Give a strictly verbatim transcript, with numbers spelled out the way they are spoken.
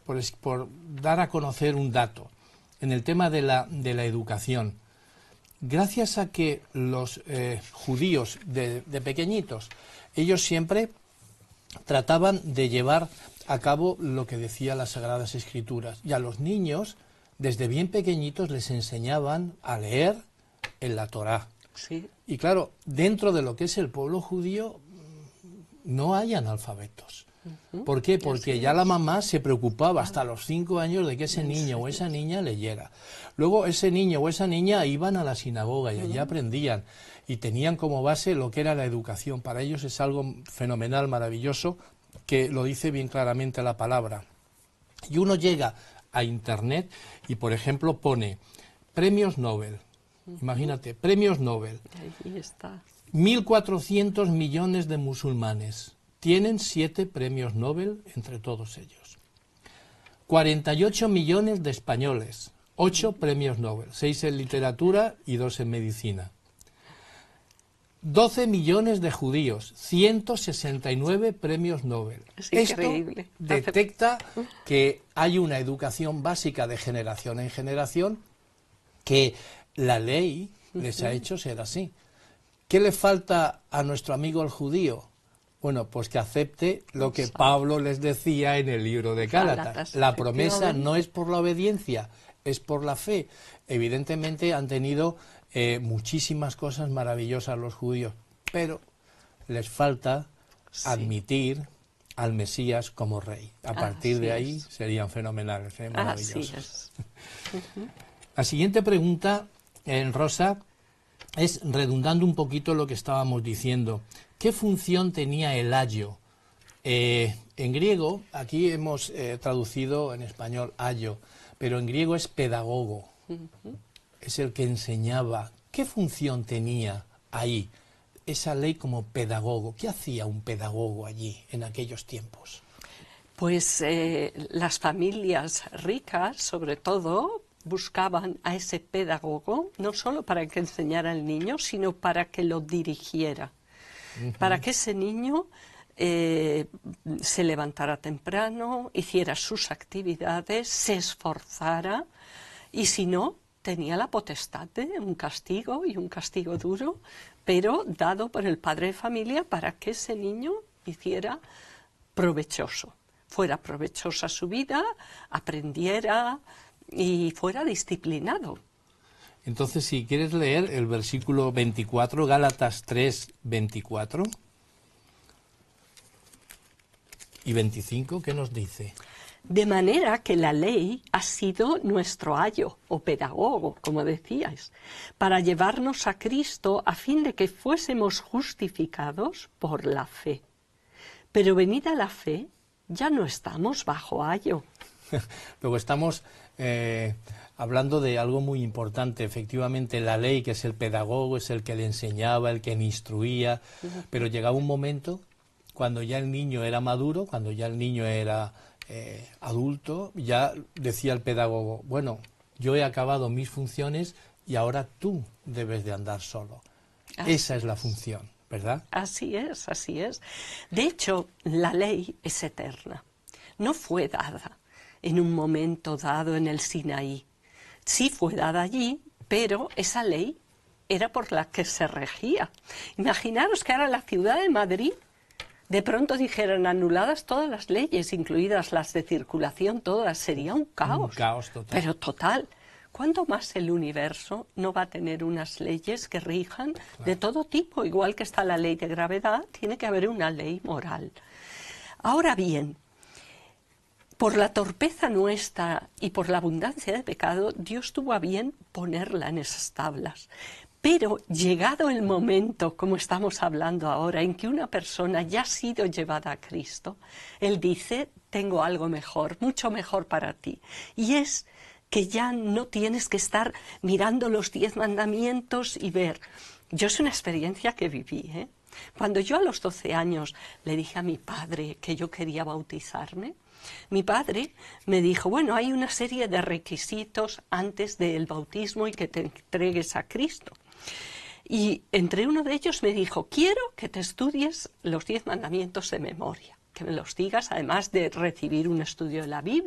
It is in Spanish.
por, por dar a conocer un dato en el tema de la, de la educación. Gracias a que los eh, judíos de, de pequeñitos, ellos siempre trataban de llevar a cabo lo que decía las Sagradas Escrituras. Y a los niños, desde bien pequeñitos, les enseñaban a leer en la Torá. Sí. Y claro, dentro de lo que es el pueblo judío, no hay analfabetos. Uh-huh. ¿Por qué? Porque ya la mamá se preocupaba hasta los cinco años de que ese niño o esa niña leyera. Luego ese niño o esa niña iban a la sinagoga y allí uh-huh. aprendían y tenían como base lo que era la educación. Para ellos es algo fenomenal, maravilloso, que lo dice bien claramente la palabra. Y uno llega a Internet y, por ejemplo, pone premios Nobel. Uh-huh. Imagínate, premios Nobel. Ahí está. mil cuatrocientos millones de musulmanes. Tienen siete premios Nobel entre todos ellos. cuarenta y ocho millones de españoles, ocho premios Nobel, seis en literatura y dos en medicina. doce millones de judíos, ciento sesenta y nueve premios Nobel. Es Esto increíble. detecta que hay una educación básica de generación en generación, que la ley les ha hecho ser así. ¿Qué le falta a nuestro amigo el judío? Bueno, pues que acepte lo que Pablo les decía en el libro de Gálatas. La promesa no es por la obediencia, es por la fe. Evidentemente han tenido eh, muchísimas cosas maravillosas los judíos, pero les falta sí. admitir al Mesías como rey. A partir Así de ahí es. serían fenomenales, ¿eh? Maravillosos. Así es. Uh-huh. La siguiente pregunta, en Rosa, es redundando un poquito lo que estábamos diciendo. ¿Qué función tenía el ayo? Eh, en griego, aquí hemos eh, traducido en español ayo, pero en griego es pedagogo. Uh-huh. Es el que enseñaba. ¿Qué función tenía ahí esa ley como pedagogo? ¿Qué hacía un pedagogo allí en aquellos tiempos? Pues eh, las familias ricas, sobre todo, buscaban a ese pedagogo no solo para que enseñara al niño, sino para que lo dirigiera. Uh-huh. Para que ese niño eh, se levantara temprano, hiciera sus actividades, se esforzara y si no, tenía la potestad de un castigo y un castigo duro, pero dado por el padre de familia para que ese niño hiciera provechoso, fuera provechosa su vida, aprendiera y fuera disciplinado. Entonces, si quieres leer el versículo veinticuatro, Gálatas tres, veinticuatro y veinticinco, ¿qué nos dice? De manera que la ley ha sido nuestro ayo o pedagogo, como decíais, para llevarnos a Cristo a fin de que fuésemos justificados por la fe. Pero venida la fe, ya no estamos bajo ayo. Luego estamos eh, hablando de algo muy importante. Efectivamente, la ley, que es el pedagogo, es el que le enseñaba, el que le instruía, uh-huh. pero llegaba un momento cuando ya el niño era maduro, cuando ya el niño era eh, adulto, ya decía el pedagogo, bueno, yo he acabado mis funciones y ahora tú debes de andar solo. Así Esa es la función, ¿verdad? Así es, así es. De hecho, la ley es eterna. No fue dada en un momento dado en el Sinaí. Sí fue dada allí, pero esa ley era por la que se regía. Imaginaros que ahora la ciudad de Madrid de pronto dijeran anuladas todas las leyes, incluidas las de circulación, todas. Sería un caos. Un caos total. Pero total. ¿Cuánto más el universo no va a tener unas leyes que rijan claro. de todo tipo? Igual que está la ley de gravedad, tiene que haber una ley moral. Ahora bien, por la torpeza nuestra y por la abundancia de pecado, Dios tuvo a bien ponerla en esas tablas. Pero llegado el momento, como estamos hablando ahora, en que una persona ya ha sido llevada a Cristo, Él dice, tengo algo mejor, mucho mejor para ti. Y es que ya no tienes que estar mirando los diez mandamientos y ver. Yo es una experiencia que viví, ¿eh? Cuando yo a los doce años le dije a mi padre que yo quería bautizarme, mi padre me dijo, bueno, hay una serie de requisitos antes del bautismo y que te entregues a Cristo. Y entre uno de ellos me dijo, quiero que te estudies los diez mandamientos de memoria, que me los digas además de recibir un estudio de la Biblia.